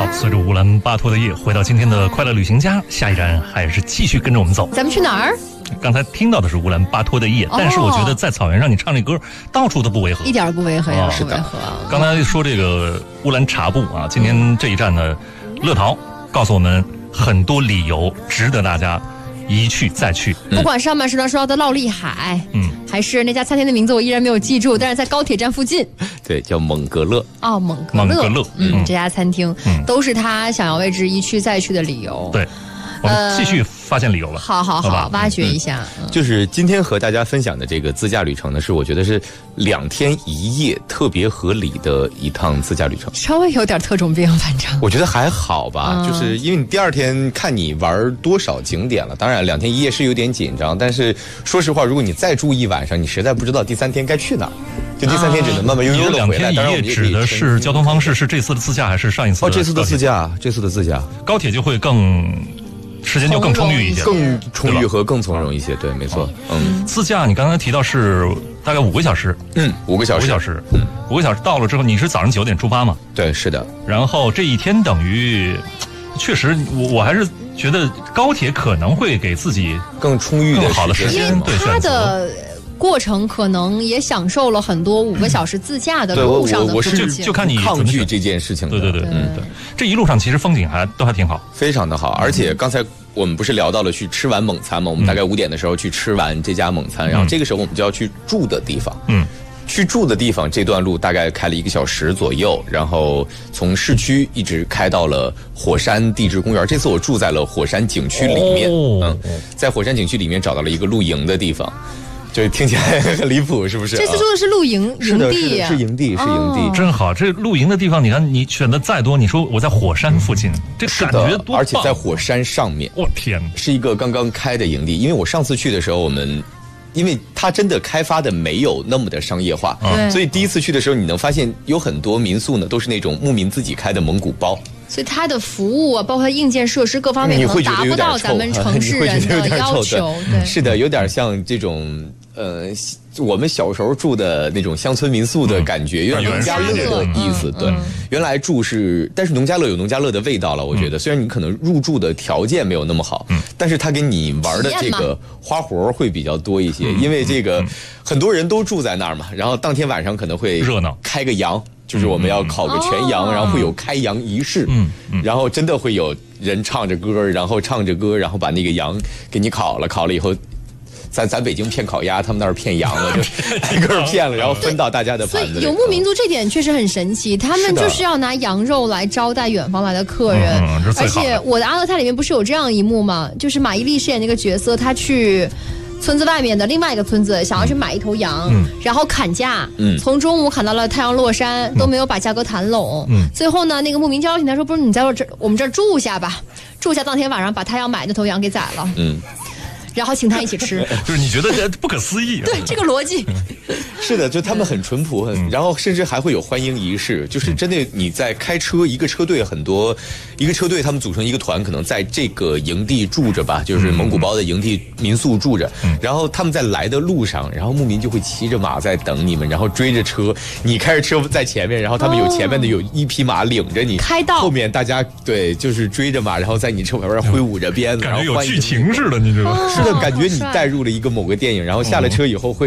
随着乌兰巴托的夜回到今天的快乐旅行家，下一站还是继续跟着我们走。 咱们去哪儿？ 刚才听到的是乌兰巴托的夜，但是我觉得在草原上你唱这歌到处都不违和， 一点不违和呀， 是不违和。 刚才说这个乌兰察布啊，今天这一站呢，乐淘告诉我们很多理由值得大家一去再去。 不管上半时段说到的闹丽海，还是那家餐厅的名字我依然没有记住，但是在高铁站附近， 对，叫蒙格勒。 哦，蒙格勒，这家餐厅都是他想要为之一去再去的理由。 对，我们继续发现理由了。 好，挖掘一下。 就是今天和大家分享的这个自驾旅程呢，是我觉得是2天1夜特别合理的一趟自驾旅程。 稍微有点特种兵，反正我觉得还好吧，就是因为你第2天看你玩多少景点了。当然2天1夜是有点紧张，但是说实话，如果你再住一晚上，你实在不知道第3天该去哪儿。就第3天只能慢慢悠悠的回来。 2天1夜指的是交通方式，是这次的自驾还是上一次的？ 这次的自驾， 高铁就会时间就更充裕一些， 更充裕和更从容一些。对，没错。 自驾你刚才提到是大概5个小时 ，5个小时 ，5个小时到了之后，你是早上9点出发嘛？ 对，是的。 然后这一天等于，确实我还是觉得高铁可能会给自己更充裕的、 更好的时间对选择。 过程可能也享受了很多5个小时自驾的路上的风景， 就看你抗拒这件事情的。 对，这一路上其实风景都还挺好， 非常的好。而且刚才我们不是聊到了去吃完猛餐吗？我们大概5点的时候去吃完这家猛餐，然后这个时候我们就要去住的地方。去住的地方这段路大概开了1个小时左右，然后从市区一直开到了火山地质公园。这次我住在了火山景区里面，在火山景区里面找到了一个露营的地方。就听起来很离谱，是不是？ 这次住的是露营地， 是营地， 真好。这露营的地方，你看你选的再多，你说我在火山附近，这感觉多棒！ 而且在火山上面， 我天， 是一个刚刚开的营地。因为我上次去的时候，因为它真的开发的没有那么的商业化，所以第一次去的时候，你能发现有很多民宿呢都是那种牧民自己开的蒙古包。 所以它的服务啊，包括硬件设施各方面，可能达不到咱们城市人的要求。对， 是的，有点像这种我们小时候住的那种乡村民宿的感觉，有点农家乐的意思。对，原来但是农家乐有农家乐的味道了。我觉得，虽然你可能入住的条件没有那么好，但是他给你玩的这个花活会比较多一些，因为这个很多人都住在那儿嘛。然后当天晚上可能会热闹， 开个羊。就是我们要烤个全羊，然后会有开羊仪式，然后真的会有人唱着歌，然后把那个羊给你烤了以后，咱北京骗烤鸭，他们那儿骗羊了，就一个骗了，然后分到大家的盘子里。 所以游牧民族这点确实很神奇，他们就是要拿羊肉来招待远方来的客人。而且我的阿勒泰里面不是有这样一幕吗？就是马伊琍饰演那个角色，他去村子外面的另外一个村子，想要去买一头羊，然后砍价，从中午砍到了太阳落山，都没有把价格谈拢。最后呢，那个牧民邀请他说：“不是你在我们这儿住下吧，住下当天晚上把他要买那头羊给宰了。”然后请他一起吃， 就是你觉得这不可思议？ 对，这个逻辑是的，就他们很淳朴，然后甚至还会有欢迎仪式，就是真的你在开车，一个车队他们组成一个团，可能在这个营地住着吧，就是蒙古包的营地民宿住着，然后他们在来的路上，然后牧民就会骑着马在等你们，然后追着车，你开着车在前面，然后他们有前面的有一匹马领着你开道， 后面大家对就是追着马，然后在你车旁边挥舞着鞭子， 感觉有剧情似的，你知道吗？ 是的，感觉你带入了一个某个电影，然后下了车以后会